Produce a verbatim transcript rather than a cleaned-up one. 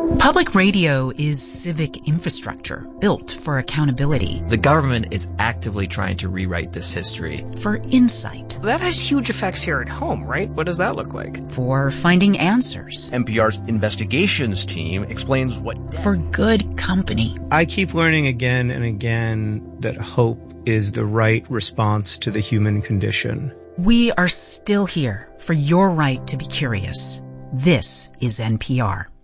Public radio is civic infrastructure built for accountability. The government is actively trying to rewrite this history. For insight. That has huge effects here at home, right? What does that look like? For finding answers. N P R's investigations team explains what... For good company. I keep learning again and again that hope is the right response to the human condition. We are still here for your right to be curious. This is N P R.